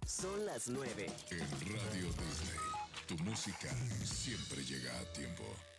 Son las 9. En Radio Disney, tu música siempre llega a tiempo.